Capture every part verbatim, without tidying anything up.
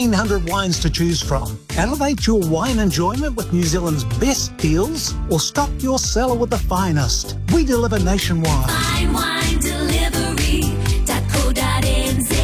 fifteen hundred wines to choose from. Elevate your wine enjoyment with New Zealand's best deals, or stock your cellar with the finest. We deliver nationwide. Fine wine delivery dot co dot n z.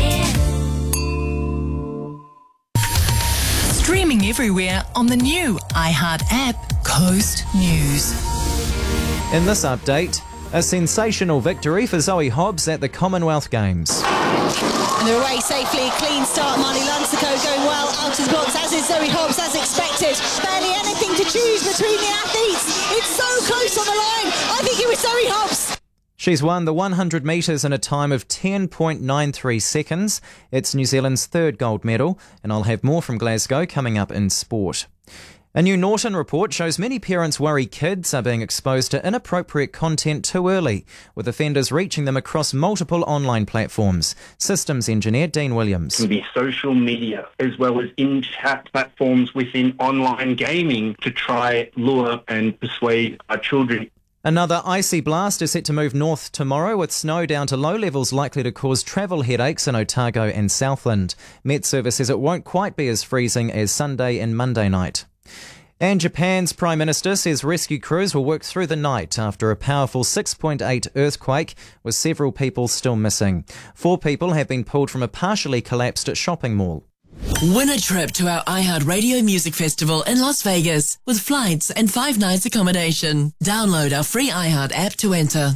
Streaming everywhere on the new iHeart app, Coast News. In this update, a sensational victory for Zoe Hobbs at the Commonwealth Games. And they're away safely. Clean start. Marnie Luncico going well out of the blocks, as is Zoe Hobbs, as expected. Barely anything to choose between the athletes. It's so close on the line. I think it was Zoe Hobbs. She's won the one hundred metres in a time of ten point nine three seconds. It's New Zealand's third gold medal, and I'll have more from Glasgow coming up in sport. A new Norton report shows many parents worry kids are being exposed to inappropriate content too early, with offenders reaching them across multiple online platforms. Systems engineer Dean Williams. It can be social media as well as in-chat platforms within online gaming to try, lure and persuade our children. Another icy blast is set to move north tomorrow, with snow down to low levels likely to cause travel headaches in Otago and Southland. Met Service says it won't quite be as freezing as Sunday and Monday night. And Japan's Prime Minister says rescue crews will work through the night after a powerful six point eight earthquake, with several people still missing. Four people have been pulled from a partially collapsed shopping mall. Win a trip to our iHeart Radio Music Festival in Las Vegas with flights and five nights accommodation. Download our free iHeart app to enter.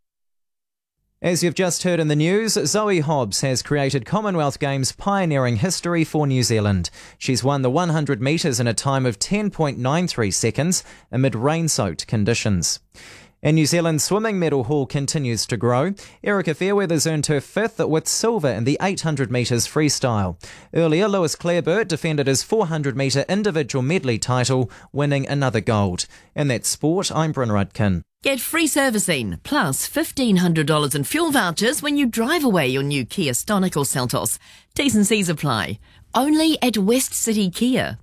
As you've just heard in the news, Zoe Hobbs has created Commonwealth Games pioneering history for New Zealand. She's won the one hundred metres in a time of ten point nine three seconds amid rain-soaked conditions. And New Zealand's swimming medal haul continues to grow. Erica Fairweather's earned her fifth with silver in the eight hundred metres freestyle. Earlier, Lewis Clareburt defended his four hundred metre individual medley title, winning another gold. In that sport, I'm Bryn Rudkin. Get free servicing, plus fifteen hundred dollars in fuel vouchers when you drive away your new Kia Stonic or Seltos. T's and C's apply. Only at West City Kia.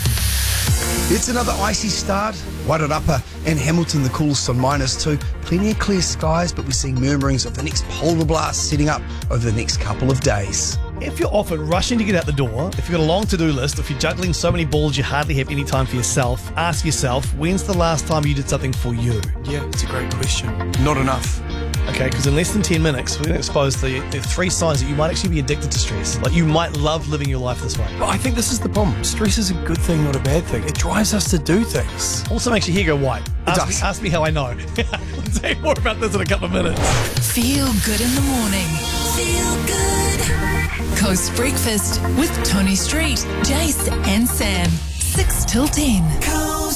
It's another icy start. Wairarapa and Hamilton the coolest on minus two. Plenty of clear skies, but we're seeing murmurings of the next polar blast setting up over the next couple of days. If you're often rushing to get out the door, if you've got a long to-do list, if you're juggling so many balls you hardly have any time for yourself, ask yourself, when's the last time you did something for you? Yeah, it's a great question. Not enough. Okay, because in less than ten minutes, we're going to expose the, the three signs that you might actually be addicted to stress. Like, you might love living your life this way. But I think this is the problem. Stress is a good thing, not a bad thing. It drives us to do things. Also makes your hair go white. Ask, does. Me, ask me how I know. I'll tell you more about this in a couple of minutes. Feel good in the morning. Feel good. Coast Breakfast with Tony Street, Jace and Sam. six till ten. Coast